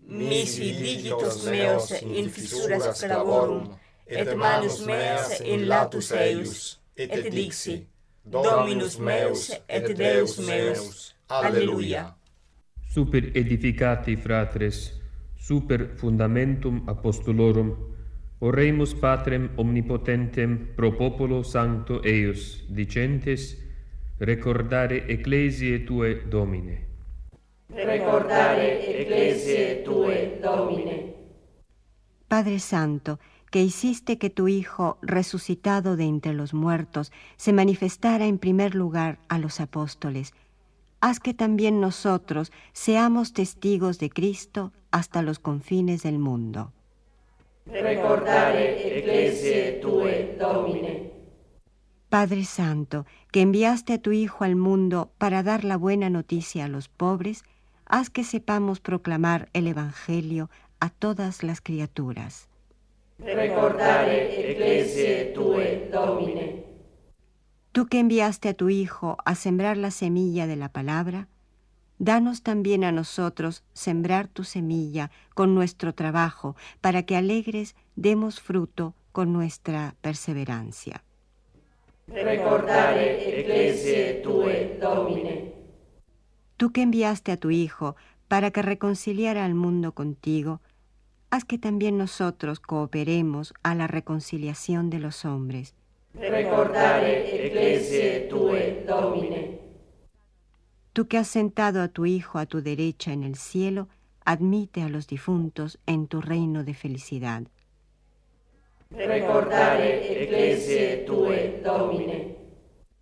mihi digitos meos in fissuras clavorum, et manus meas in latus eius, et dixi, Dominus meus et Deus meus. Alleluia. Super edificati fratres, super fundamentum apostolorum, oremus Patrem omnipotentem pro populo sancto eius, dicentes, recordare ecclesiae tue, Domine. Recordare ecclesiae tue, Domine. Padre Santo, que hiciste que tu Hijo, resucitado de entre los muertos, se manifestara en primer lugar a los apóstoles, haz que también nosotros seamos testigos de Cristo hasta los confines del mundo. Recordare ecclesiae tue, Domine. Padre Santo, que enviaste a tu Hijo al mundo para dar la buena noticia a los pobres, haz que sepamos proclamar el Evangelio a todas las criaturas. Recordare ecclesiae tue, Domine. Tú que enviaste a tu Hijo a sembrar la semilla de la palabra, danos también a nosotros sembrar tu semilla con nuestro trabajo, para que alegres demos fruto con nuestra perseverancia. Recordare ecclesiae tue, Domine. Tú que enviaste a tu Hijo para que reconciliara al mundo contigo, haz que también nosotros cooperemos a la reconciliación de los hombres. Recordare ecclesiae tue, Domine. Tú que has sentado a tu Hijo a tu derecha en el cielo, admite a los difuntos en tu reino de felicidad. Recordare ecclesiae tue, Domine.